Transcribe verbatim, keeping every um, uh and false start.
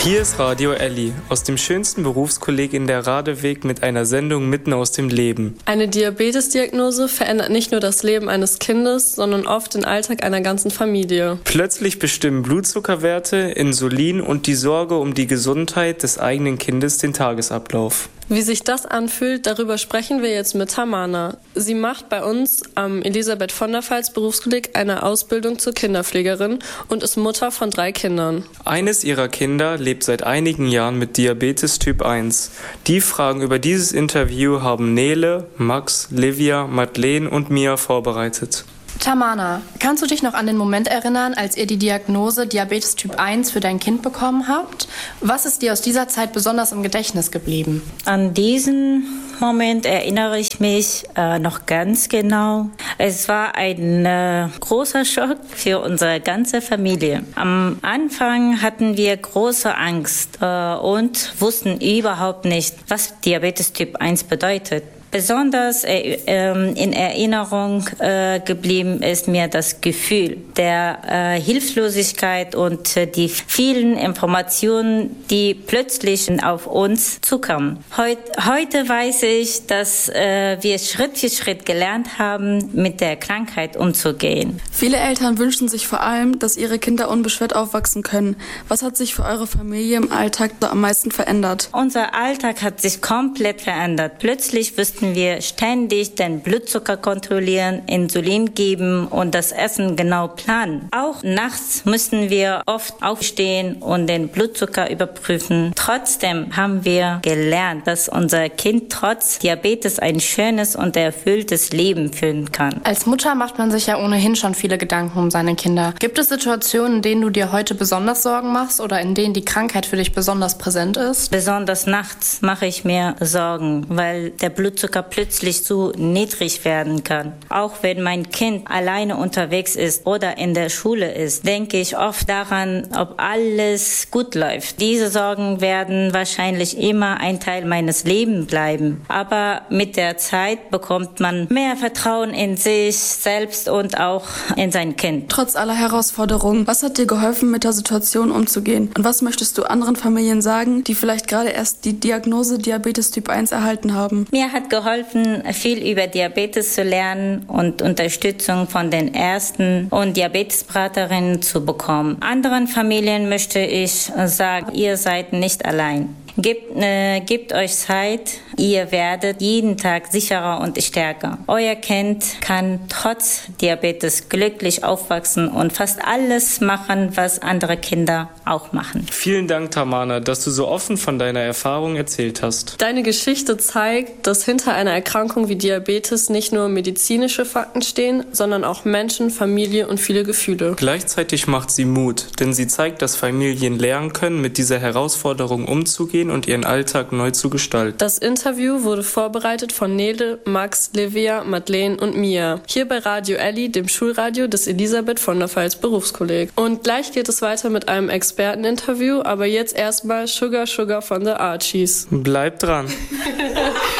Hier ist Radio Elli, aus dem schönsten Berufskolleg in der Radeweg mit einer Sendung mitten aus dem Leben. Eine Diabetesdiagnose verändert nicht nur das Leben eines Kindes, sondern oft den Alltag einer ganzen Familie. Plötzlich bestimmen Blutzuckerwerte, Insulin und die Sorge um die Gesundheit des eigenen Kindes den Tagesablauf. Wie sich das anfühlt, darüber sprechen wir jetzt mit Tamana. Sie macht bei uns am Elisabeth von der Pfalz Berufskolleg eine Ausbildung zur Kinderpflegerin und ist Mutter von drei Kindern. Eines ihrer Kinder lebt seit einigen Jahren mit Diabetes Typ eins. Die Fragen über dieses Interview haben Nele, Max, Livia, Madeleine und Mia vorbereitet. Tamana, kannst du dich noch an den Moment erinnern, als ihr die Diagnose Diabetes Typ eins für dein Kind bekommen habt? Was ist dir aus dieser Zeit besonders im Gedächtnis geblieben? An diesen Moment erinnere ich mich äh, noch ganz genau. Es war ein äh, großer Schock für unsere ganze Familie. Am Anfang hatten wir große Angst äh, und wussten überhaupt nicht, was Diabetes Typ eins bedeutet. Besonders äh, äh, in Erinnerung äh, geblieben ist mir das Gefühl der äh, Hilflosigkeit und äh, die vielen Informationen, die plötzlich auf uns zukamen. Heut, heute weiß ich, dass äh, wir Schritt für Schritt gelernt haben, mit der Krankheit umzugehen. Viele Eltern wünschen sich vor allem, dass ihre Kinder unbeschwert aufwachsen können. Was hat sich für eure Familie im Alltag da am meisten verändert? Unser Alltag hat sich komplett verändert. Plötzlich wussten wir ständig den Blutzucker kontrollieren, Insulin geben und das Essen genau planen. Auch nachts mussten wir oft aufstehen und den Blutzucker überprüfen. Trotzdem haben wir gelernt, dass unser Kind trotz Diabetes ein schönes und erfülltes Leben führen kann. Als Mutter macht man sich ja ohnehin schon viele Gedanken um seine Kinder. Gibt es Situationen, in denen du dir heute besonders Sorgen machst oder in denen die Krankheit für dich besonders präsent ist? Besonders nachts mache ich mir Sorgen, weil der Blutzucker plötzlich so niedrig werden kann. Auch wenn mein Kind alleine unterwegs ist oder in der Schule ist, denke ich oft daran, ob alles gut läuft. Diese Sorgen werden wahrscheinlich immer ein Teil meines Lebens bleiben. Aber mit der Zeit bekommt man mehr Vertrauen in sich selbst und auch in sein Kind. Trotz aller Herausforderungen, was hat dir geholfen, mit der Situation umzugehen? Und was möchtest du anderen Familien sagen, die vielleicht gerade erst die Diagnose Diabetes Typ eins erhalten haben? Mir hat geholfen, viel über Diabetes zu lernen und Unterstützung von den Ärzten und Diabetesberaterinnen zu bekommen. Anderen Familien möchte ich sagen, ihr seid nicht allein. Gebt, äh, gebt euch Zeit, ihr werdet jeden Tag sicherer und stärker. Euer Kind kann trotz Diabetes glücklich aufwachsen und fast alles machen, was andere Kinder auch machen. Vielen Dank, Tamana, dass du so offen von deiner Erfahrung erzählt hast. Deine Geschichte zeigt, dass hinter einer Erkrankung wie Diabetes nicht nur medizinische Fakten stehen, sondern auch Menschen, Familie und viele Gefühle. Gleichzeitig macht sie Mut, denn sie zeigt, dass Familien lernen können, mit dieser Herausforderung umzugehen und ihren Alltag neu zu gestalten. Das Interview wurde vorbereitet von Nele, Max, Livia, Madeleine und Mia. Hier bei Radio Elli, dem Schulradio des Elisabeth von der Pfalz Berufskolleg. Und gleich geht es weiter mit einem Experteninterview, aber jetzt erstmal Sugar Sugar von The Archies. Bleibt dran.